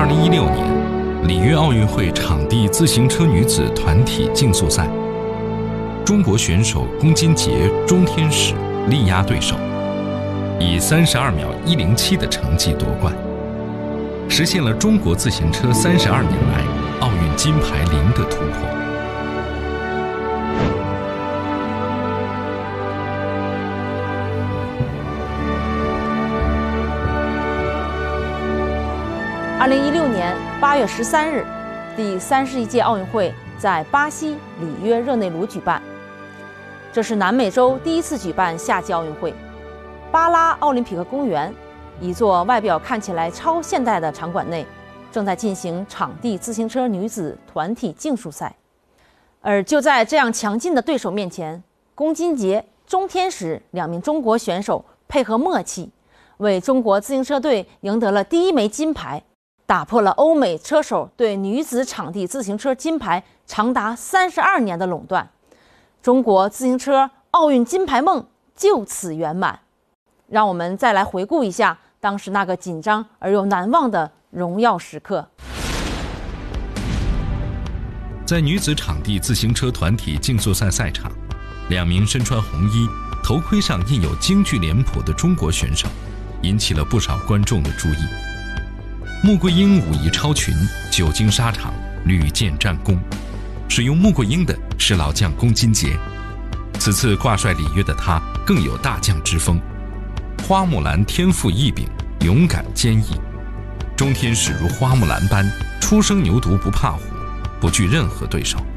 2016年里约奥运会场地自行车女子团体竞速赛，中国选手龚金杰、钟天使力压对手，以32秒107的成绩夺冠，实现了中国自行车32年来奥运金牌零的突破。 2016年8月13日，第31届奥运会在巴西里约热内卢举办。这是南美洲第一次举办夏季奥运会。巴拉奥林匹克公园，一座外表看起来超现代的场馆内，正在进行场地自行车女子团体竞速赛。而就在这样强劲的对手面前，龚金杰、钟天使两名中国选手配合默契，为中国自行车队赢得了第一枚金牌，打破了欧美车手对女子场地自行车金牌长达32年的垄断，中国自行车奥运金牌梦就此圆满。让我们再来回顾一下当时那个紧张而又难忘的荣耀时刻。 在女子场地自行车团体竞速赛赛场，两名身穿红衣、头盔上印有京剧脸谱的中国选手引起了不少观众的注意。穆桂英武艺超群，久经沙场，屡建战功。使用穆桂英的是老将龚金杰，此次挂帅里约的他更有大将之风。花木兰天赋异禀，勇敢坚毅。钟天使如花木兰般初生牛犊不怕虎，不惧任何对手。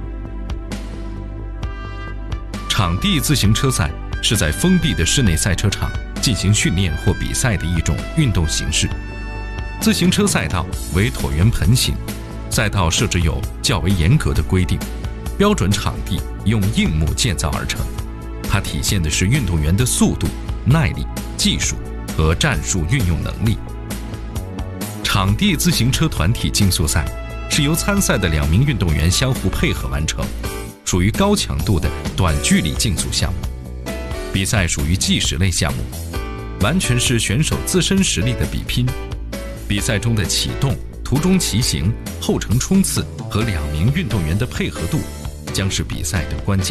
场地自行车赛是在封闭的室内赛车场进行训练或比赛的一种运动形式。自行车赛道为椭圆盆形，赛道设置有较为严格的规定，标准场地用硬木建造而成。它体现的是运动员的速度、耐力、技术和战术运用能力。场地自行车团体竞速赛是由参赛的两名运动员相互配合完成，属于高强度的短距离竞速项目。比赛属于计时类项目，完全是选手自身实力的比拼。比赛中的启动、途中骑行、后程冲刺和两名运动员的配合度将是比赛的关键。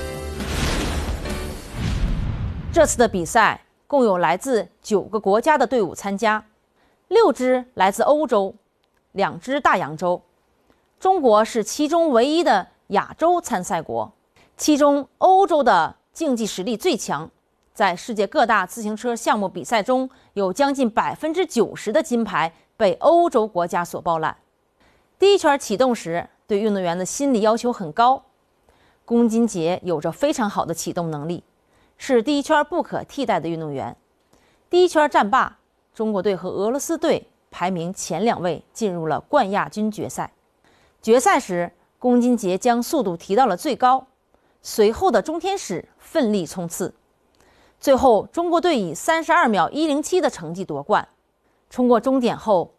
这次的比赛共有来自9个国家的队伍参加，6支来自欧洲，2支大洋洲。中国是其中唯一的亚洲参赛国，其中欧洲的竞技实力最强，在世界各大自行车项目比赛中，有将近90%的金牌被欧洲国家所包揽。第一圈启动时，对运动员的心理要求很高。龚金杰有着非常好的启动能力，是第一圈不可替代的运动员。第一圈战罢，中国队和俄罗斯队排名前2位进入了冠亚军决赛。决赛时，龚金杰将速度提到了最高，随后的钟天使奋力冲刺。最后，中国队以32秒107的成绩夺冠。冲过终点后，